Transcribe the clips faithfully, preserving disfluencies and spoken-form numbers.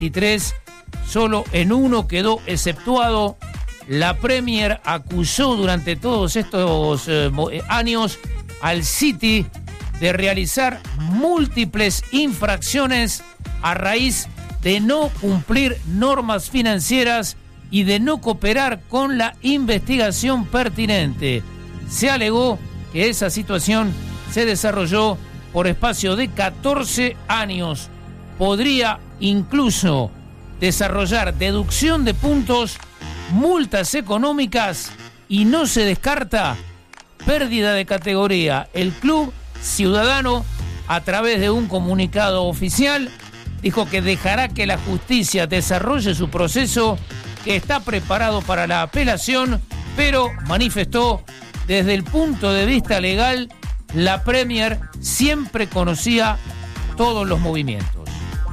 veintitrés, solo en uno quedó exceptuado. La Premier acusó durante todos estos eh, años al City de realizar múltiples infracciones a raíz de no cumplir normas financieras y de no cooperar con la investigación pertinente. Se alegó que esa situación se desarrolló por espacio de catorce años. Podría incluso desarrollar deducción de puntos, multas económicas y no se descarta pérdida de categoría. El club ciudadano, a través de un comunicado oficial, dijo que dejará que la justicia desarrolle su proceso, que está preparado para la apelación, pero manifestó desde el punto de vista legal, la Premier siempre conocía todos los movimientos.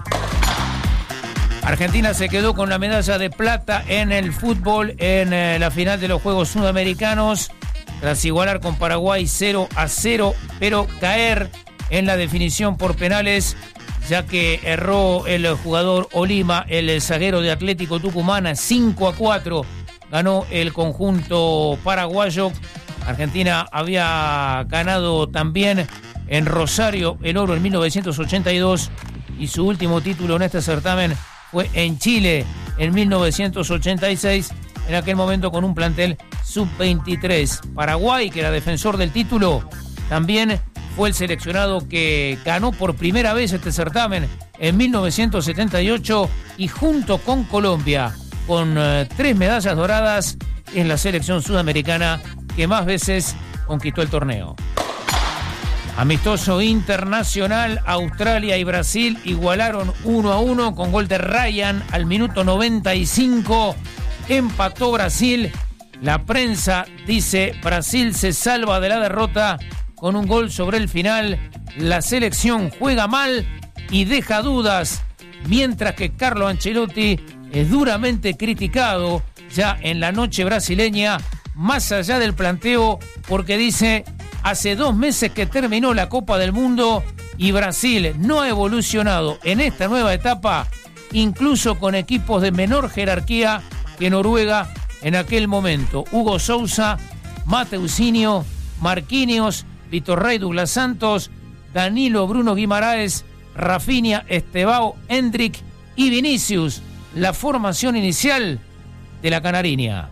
Argentina se quedó con la medalla de plata en el fútbol en eh, la final de los Juegos Sudamericanos, tras igualar con Paraguay cero a cero, pero caer en la definición por penales, ya que erró el jugador Olima, el zaguero de Atlético Tucumán. Cinco a cuatro ganó el conjunto paraguayo. Argentina había ganado también en Rosario el oro en mil novecientos ochenta y dos y su último título en este certamen fue en Chile en mil novecientos ochenta y seis, en aquel momento con un plantel sub veintitrés. Paraguay, que era defensor del título, también fue el seleccionado que ganó por primera vez este certamen en mil novecientos setenta y ocho y junto con Colombia, con eh, tres medallas doradas, es la selección sudamericana que más veces conquistó el torneo. Amistoso internacional, Australia y Brasil igualaron uno a uno con gol de Ryan al minuto noventa y cinco. Empató Brasil. La prensa dice Brasil se salva de la derrota con un gol sobre el final. La selección juega mal y deja dudas, mientras que Carlo Ancelotti es duramente criticado ya en la noche brasileña, más allá del planteo, porque dice: hace dos meses que terminó la Copa del Mundo y Brasil no ha evolucionado en esta nueva etapa, incluso con equipos de menor jerarquía que Noruega en aquel momento. Hugo Sousa, Mateusinho, Marquinhos, Vitor Rey, Douglas Santos, Danilo, Bruno Guimaraes, Rafinha, Estevao, Hendrick y Vinicius, la formación inicial de la Canariña.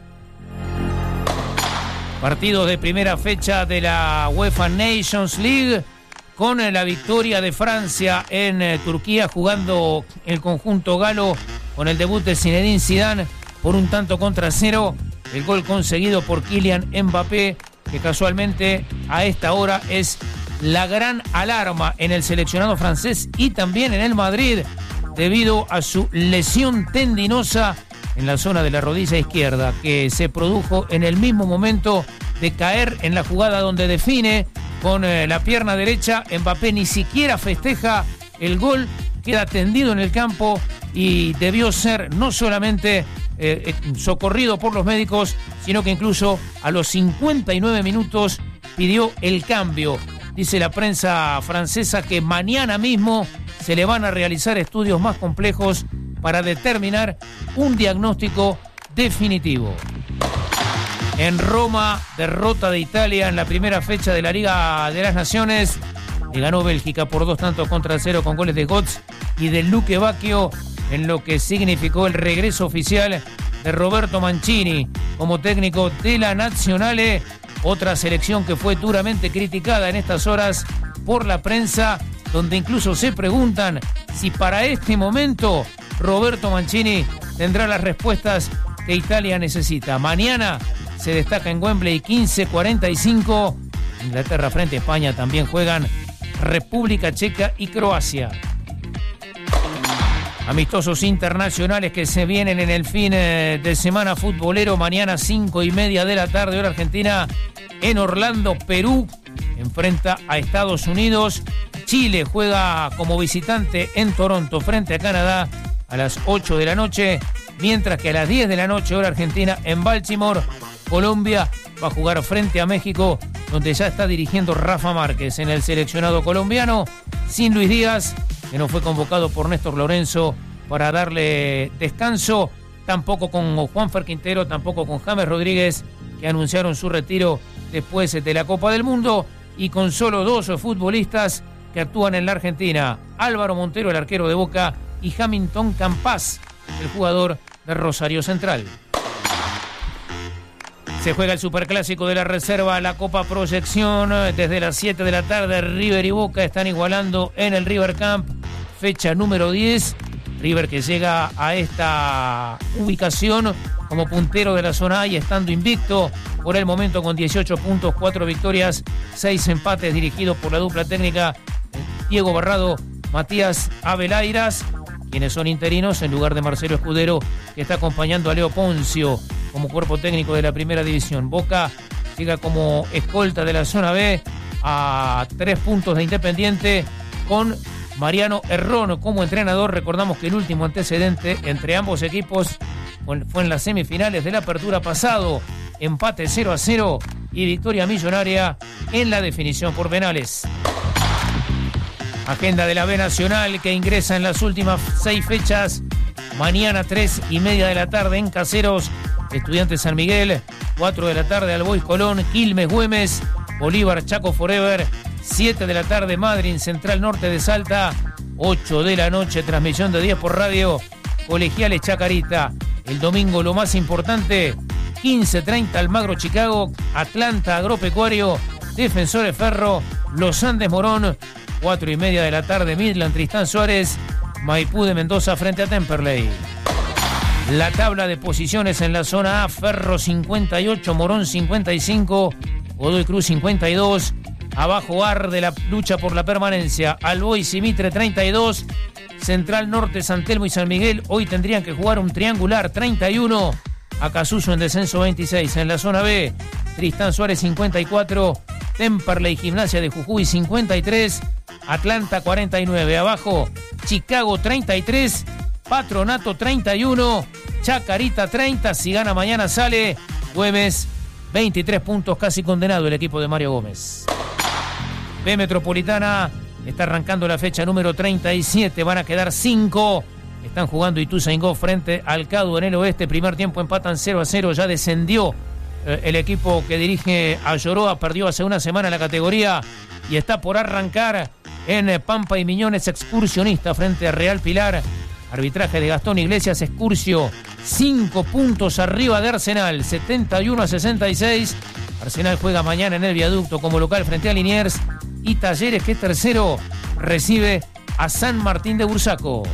Partidos de primera fecha de la UEFA Nations League, con la victoria de Francia en eh, Turquía, jugando el conjunto galo con el debut de Zinedine Zidane por un tanto contra cero. El gol conseguido por Kylian Mbappé, que casualmente a esta hora es la gran alarma en el seleccionado francés y también en el Madrid, debido a su lesión tendinosa en la zona de la rodilla izquierda, que se produjo en el mismo momento de caer en la jugada donde define con eh, la pierna derecha. Mbappé ni siquiera festeja el gol, queda tendido en el campo y debió ser no solamente eh, socorrido por los médicos, sino que incluso a los cincuenta y nueve minutos pidió el cambio. Dice la prensa francesa que mañana mismo se le van a realizar estudios más complejos para determinar un diagnóstico definitivo. En Roma, derrota de Italia en la primera fecha de la Liga de las Naciones. Le ganó Bélgica por dos tantos contra cero con goles de Götze y de Luque Bacchio, en lo que significó el regreso oficial de Roberto Mancini como técnico de la Nazionale, otra selección que fue duramente criticada en estas horas por la prensa, donde incluso se preguntan si para este momento Roberto Mancini tendrá las respuestas que Italia necesita. Mañana se destaca en Wembley, quince cuarenta y cinco. Inglaterra frente a España, también juegan República Checa y Croacia. Amistosos internacionales que se vienen en el fin de semana futbolero. Mañana cinco y media de la tarde, hora argentina, en Orlando, Perú enfrenta a Estados Unidos. Chile juega como visitante en Toronto frente a Canadá a las ocho de la noche, mientras que a las diez de la noche, hora argentina, en Baltimore, Colombia va a jugar frente a México, donde ya está dirigiendo Rafa Márquez en el seleccionado colombiano, sin Luis Díaz, que no fue convocado por Néstor Lorenzo para darle descanso. Tampoco con Juanfer Quintero, tampoco con James Rodríguez, que anunciaron su retiro después de la Copa del Mundo, y con solo dos futbolistas que actúan en la Argentina: Álvaro Montero, el arquero de Boca, y Hamilton Campas, el jugador de Rosario Central. Se juega el Superclásico de la Reserva, la Copa Proyección. Desde las siete de la tarde, River y Boca están igualando en el River Camp, fecha número diez. River, que llega a esta ubicación como puntero de la zona A y estando invicto por el momento con dieciocho puntos, cuatro victorias, seis empates, dirigido por la dupla técnica Diego Barrado, Matías Avelairas, quienes son interinos en lugar de Marcelo Escudero, que está acompañando a Leo Poncio como cuerpo técnico de la primera división. Boca llega como escolta de la zona B a tres puntos de Independiente, con Mariano Herrón como entrenador. Recordamos que el último antecedente entre ambos equipos fue en las semifinales de la apertura pasado, empate cero a cero y victoria millonaria en la definición por penales. Agenda de la B Nacional, que ingresa en las últimas seis fechas. Mañana tres y media de la tarde en Caseros, Estudiantes San Miguel. Cuatro de la tarde Albois Colón, Quilmes Güemes, Bolívar Chaco Forever. Siete de la tarde Madryn Central Norte de Salta. Ocho de la noche transmisión de diez por radio, Colegiales Chacarita. El domingo lo más importante, quince treinta Almagro Chicago, Atlanta Agropecuario, Defensores Ferro, Los Andes Morón. Cuatro y media de la tarde Midland Tristán Suárez, Maipú de Mendoza frente a Temperley. La tabla de posiciones en la zona A: Ferro cincuenta y ocho, Morón cincuenta y cinco, Godoy Cruz cincuenta y dos. Abajo arde la lucha por la permanencia: Albois y Mitre treinta y dos, Central Norte, San Telmo y San Miguel hoy tendrían que jugar un triangular treinta y uno, Acasuso en descenso veintiséis. En la zona B, Tristán Suárez cincuenta y cuatro, Temperley Gimnasia de Jujuy cincuenta y tres, Atlanta cuarenta y nueve. Abajo, Chicago treinta y tres, Patronato treinta y uno, Chacarita treinta, si gana mañana sale. Güemes veintitrés puntos, casi condenado el equipo de Mario Gómez. B Metropolitana está arrancando la fecha número treinta y siete, van a quedar cinco. Están jugando Ituzaingó frente al Cadu en el oeste. Primer tiempo empatan cero a cero, ya descendió eh, el equipo que dirige a Lloroa, perdió hace una semana la categoría y está por arrancar en eh, Pampa y Miñones excursionista frente a Real Pilar. Arbitraje de Gastón Iglesias. Excursio cinco puntos arriba de Arsenal, setenta y uno a sesenta y seis. Arsenal juega mañana en el Viaducto como local frente a Liniers, y Talleres, que es tercero, recibe a San Martín de Bursaco.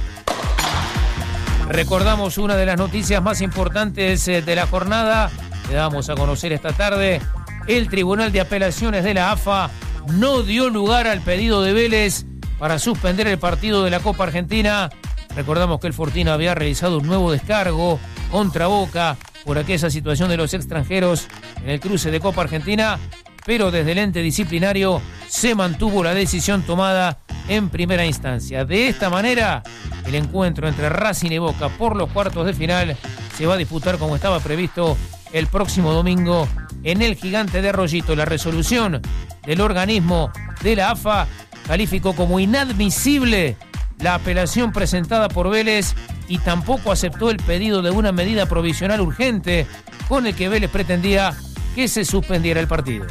Recordamos una de las noticias más importantes de la jornada, que damos a conocer esta tarde. El Tribunal de Apelaciones de la A F A no dio lugar al pedido de Vélez para suspender el partido de la Copa Argentina. Recordamos que el Fortino había realizado un nuevo descargo contra Boca por aquella situación de los extranjeros en el cruce de Copa Argentina, pero desde el ente disciplinario se mantuvo la decisión tomada en primera instancia. De esta manera, el encuentro entre Racing y Boca por los cuartos de final se va a disputar como estaba previsto el próximo domingo en el Gigante de Arroyito. La resolución del organismo de la A F A calificó como inadmisible la apelación presentada por Vélez y tampoco aceptó el pedido de una medida provisional urgente con el que Vélez pretendía que se suspendiera el partido.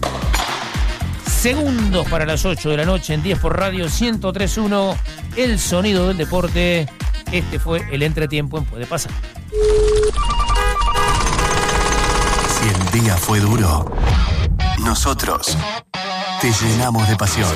Segundos para las ocho de la noche en diez por radio ciento tres punto uno, el sonido del deporte. Este fue el entretiempo en Puede Pasar. Si el día fue duro, nosotros te llenamos de pasión.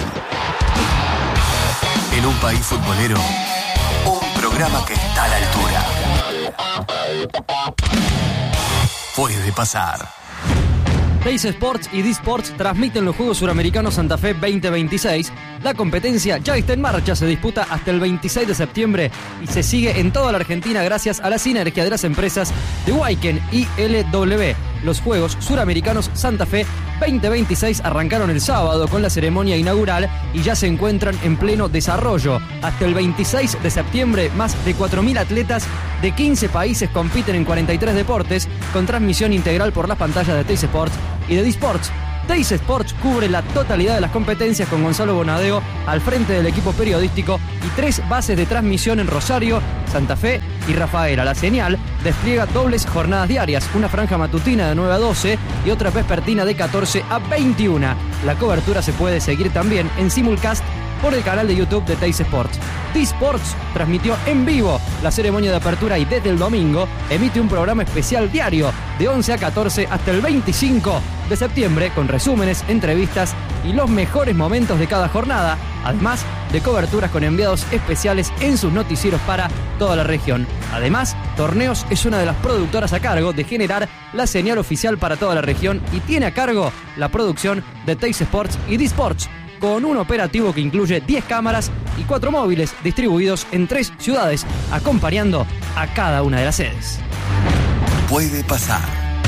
En un país futbolero, un programa que está a la altura. Puede Pasar. Teis Sports y D-Sports transmiten los Juegos Suramericanos Santa Fe veinte veintiséis. La competencia ya está en marcha, se disputa hasta el veintiséis de septiembre y se sigue en toda la Argentina gracias a la sinergia de las empresas de Waiken y L W. Los Juegos Suramericanos Santa Fe veinte veintiséis arrancaron el sábado con la ceremonia inaugural y ya se encuentran en pleno desarrollo. Hasta el veintiséis de septiembre, más de cuatro mil atletas de quince países compiten en cuarenta y tres deportes, con transmisión integral por las pantallas de Teis Sports y de D-Sports. Teis Sports cubre la totalidad de las competencias con Gonzalo Bonadeo al frente del equipo periodístico y tres bases de transmisión en Rosario, Santa Fe y Rafaela. La señal despliega dobles jornadas diarias, una franja matutina de nueve a doce y otra vespertina de catorce a veintiuna. La cobertura se puede seguir también en simulcast por el canal de YouTube de Teis Sports. T-Sports transmitió en vivo la ceremonia de apertura y desde el domingo emite un programa especial diario de once a catorce hasta el veinticinco de septiembre con resúmenes, entrevistas y los mejores momentos de cada jornada, además de coberturas con enviados especiales en sus noticieros para toda la región. Además, Torneos es una de las productoras a cargo de generar la señal oficial para toda la región y tiene a cargo la producción de Teis Sports y D-Sports, con un operativo que incluye diez cámaras y cuatro móviles distribuidos en tres ciudades, acompañando a cada una de las sedes. Puede pasar.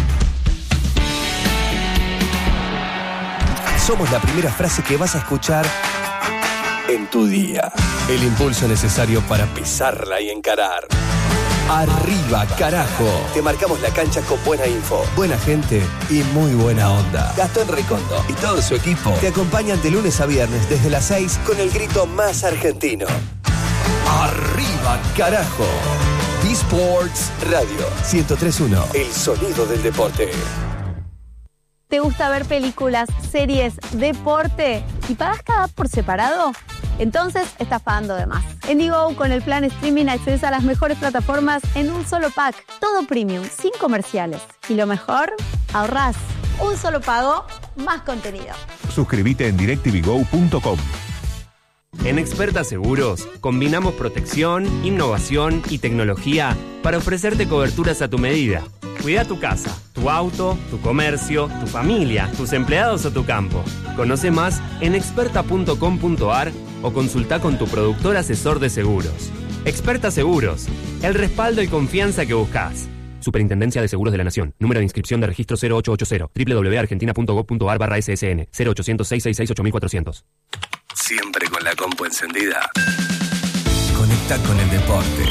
Somos la primera frase que vas a escuchar en tu día. El impulso necesario para pisarla y encarar. Arriba, carajo. Te marcamos la cancha con buena info, buena gente y muy buena onda. Gastón Recondo y todo su equipo te acompañan de lunes a viernes desde las seis con el grito más argentino. Arriba, carajo. D-Sports Radio ciento tres punto uno. El sonido del deporte. ¿Te gusta ver películas, series, deporte y pagas cada app por separado? Entonces estás pagando de más. En Digo, con el plan streaming accedes a las mejores plataformas en un solo pack. Todo premium, sin comerciales. Y lo mejor, ahorrás. Un solo pago, más contenido. Suscríbete en directv go punto com. En Experta Seguros, combinamos protección, innovación y tecnología para ofrecerte coberturas a tu medida. Cuida tu casa, tu auto, tu comercio, tu familia, tus empleados o tu campo. Conoce más en experta punto com punto a r o consulta con tu productor asesor de seguros. Experta Seguros, el respaldo y confianza que buscas. Superintendencia de Seguros de la Nación. Número de inscripción de registro cero ocho ocho cero. doble u doble u doble u punto argentina punto gov punto a r barra S S N. cero ochocientos, seiscientos sesenta y seis, ocho mil cuatrocientos. Siempre con la compu encendida. Conecta con el deporte.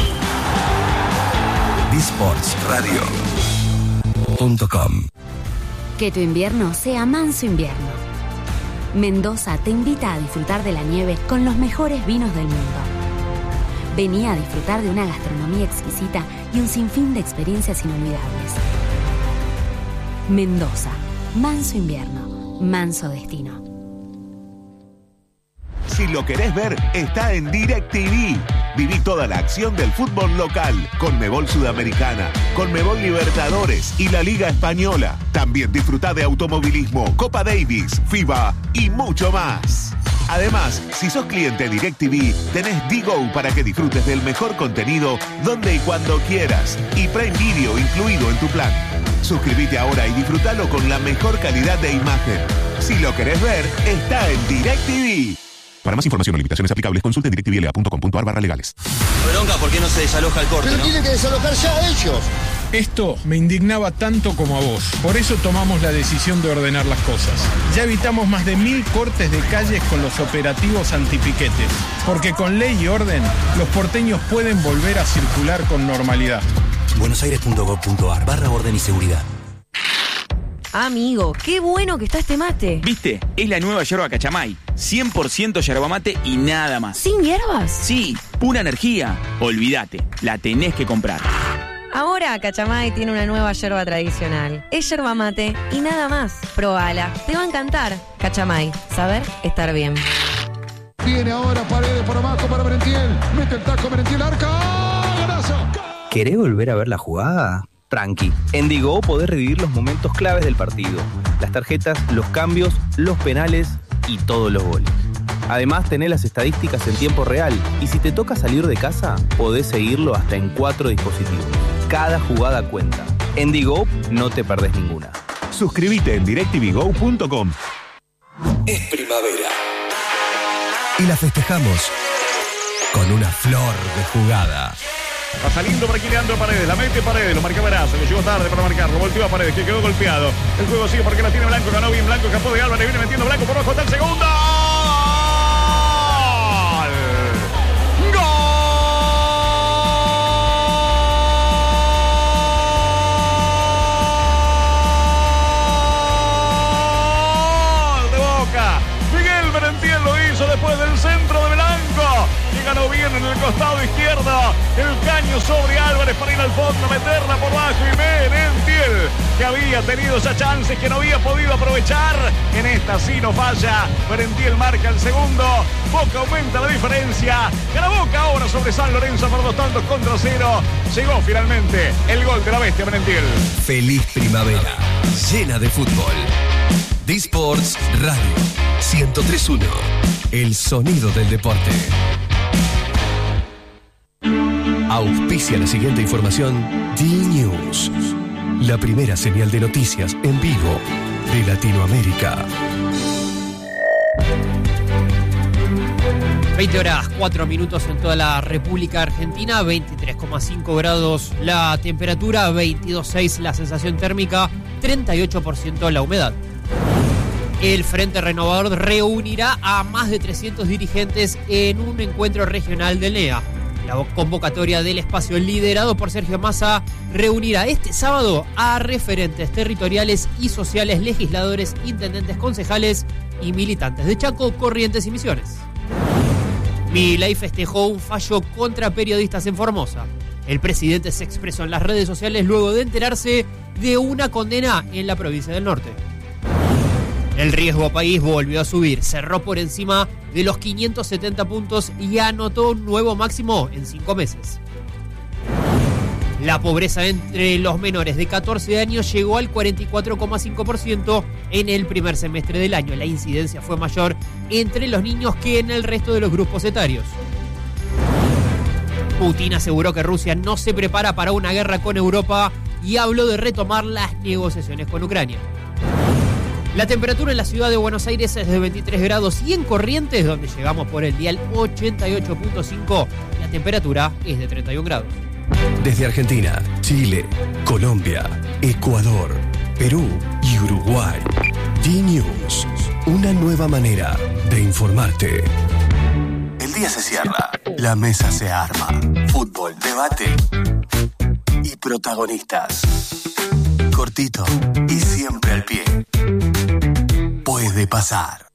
D Sports Radio punto com. Que tu invierno sea manso invierno. Mendoza te invita a disfrutar de la nieve con los mejores vinos del mundo. Vení a disfrutar de una gastronomía exquisita y un sinfín de experiencias inolvidables. Mendoza, manso invierno, manso destino. Si lo querés ver, está en DirecTV. Viví toda la acción del fútbol local, Conmebol Sudamericana, Conmebol Libertadores y la Liga Española. También disfrutá de automovilismo, Copa Davis, FIBA y mucho más. Además, si sos cliente DirecTV, tenés Digo para que disfrutes del mejor contenido donde y cuando quieras. Y Prime Video incluido en tu plan. Suscríbete ahora y disfrutalo con la mejor calidad de imagen. Si lo querés ver, está en DirecTV. Para más información o limitaciones aplicables, consulte directvla punto com punto a r barra legales. Bronca, ¿por qué no se desaloja el corte, Pero no? tiene que desalojar ya ellos. Esto me indignaba tanto como a vos. Por eso tomamos la decisión de ordenar las cosas. Ya evitamos más de mil cortes de calles con los operativos antipiquetes. Porque con ley y orden, los porteños pueden volver a circular con normalidad. buenosaires punto gov punto a r barra orden y seguridad. Amigo, qué bueno que está este mate. ¿Viste? Es la nueva yerba Cachamay. cien por ciento yerba mate y nada más. ¿Sin hierbas? Sí, pura energía. Olvídate, la tenés que comprar. Ahora Cachamay tiene una nueva yerba tradicional. Es yerba mate y nada más. Probala, te va a encantar. Cachamay, saber estar bien. Viene ahora Paredes por abajo para Merentiel. Mete el taco Merentiel, arca. ¡Golazo! ¿Querés volver a ver la jugada? Tranqui. En Digo podés revivir los momentos claves del partido. Las tarjetas, los cambios, los penales y todos los goles. Además, tenés las estadísticas en tiempo real. Y si te toca salir de casa, podés seguirlo hasta en cuatro dispositivos. Cada jugada cuenta. En Digo no te perdés ninguna. Suscríbete en directv go punto com. Es primavera. Y la festejamos con una flor de jugada. Va saliendo por aquí Leandro Paredes, la mete Paredes, lo marca Berazo, lo llegó tarde para marcarlo, volteó a Paredes, que quedó golpeado. El juego sigue porque la tiene Blanco, ganó bien Blanco, escapó de Álvarez, viene metiendo Blanco por abajo, está el segundo. ¡Gol! ¡Gol! costado izquierdo. El caño sobre Álvarez para ir al fondo, meterla por bajo y Merentiel, que había tenido ya chances que no había podido aprovechar. En esta sí no falla. Merentiel marca el segundo. Boca aumenta la diferencia. Gana Boca ahora sobre San Lorenzo por dos tantos contra cero. Llegó finalmente el gol de la bestia Merentiel. Feliz primavera, llena de fútbol. D-Sports Radio ciento tres punto uno. El sonido del deporte. Auspicia la siguiente información. D-News, la primera señal de noticias en vivo de Latinoamérica. veinte horas, cuatro minutos en toda la República Argentina, veintitrés coma cinco grados la temperatura, veintidós coma seis la sensación térmica, treinta y ocho por ciento la humedad. El Frente Renovador reunirá a más de trescientos dirigentes en un encuentro regional del N E A. La convocatoria del espacio liderado por Sergio Massa reunirá este sábado a referentes territoriales y sociales, legisladores, intendentes, concejales y militantes de Chaco, Corrientes y Misiones. Milei festejó un fallo contra periodistas en Formosa. El presidente se expresó en las redes sociales luego de enterarse de una condena en la provincia del norte. El riesgo país volvió a subir, cerró por encima de los quinientos setenta puntos y anotó un nuevo máximo en cinco meses. La pobreza entre los menores de catorce años llegó al cuarenta y cuatro coma cinco por ciento en el primer semestre del año. La incidencia fue mayor entre los niños que en el resto de los grupos etarios. Putin aseguró que Rusia no se prepara para una guerra con Europa y habló de retomar las negociaciones con Ucrania. La temperatura en la ciudad de Buenos Aires es de veintitrés grados y en Corrientes, donde llegamos por el dial ochenta y ocho punto cinco, la temperatura es de treinta y un grados. Desde Argentina, Chile, Colombia, Ecuador, Perú y Uruguay. D-News, una nueva manera de informarte. El día se cierra, la mesa se arma. Fútbol, debate y protagonistas. Cortito y siempre al pie. Puede pasar.